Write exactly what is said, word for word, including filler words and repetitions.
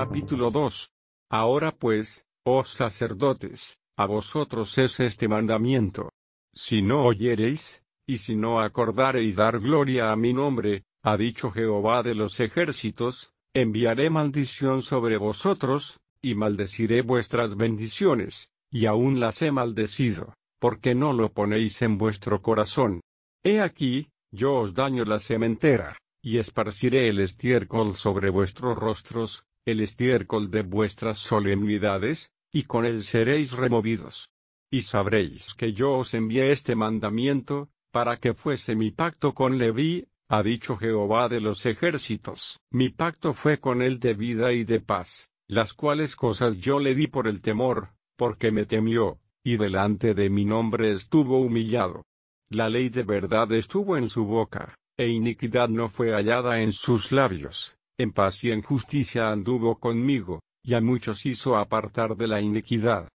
Capítulo dos. Ahora pues, oh sacerdotes, a vosotros es este mandamiento. Si no oyereis, y si no acordareis dar gloria a mi nombre, ha dicho Jehová de los ejércitos, enviaré maldición sobre vosotros, y maldeciré vuestras bendiciones, y aún las he maldecido, porque no lo ponéis en vuestro corazón. He aquí, yo os daño la sementera, y esparciré el estiércol sobre vuestros rostros, el estiércol de vuestras solemnidades, y con él seréis removidos. Y sabréis que yo os envié este mandamiento, para que fuese mi pacto con Leví, ha dicho Jehová de los ejércitos. Mi pacto fue con él de vida y de paz, las cuales cosas yo le di por el temor, porque me temió, y delante de mi nombre estuvo humillado. La ley de verdad estuvo en su boca, e iniquidad no fue hallada en sus labios. En paz y en justicia anduvo conmigo, y a muchos hizo apartar de la iniquidad.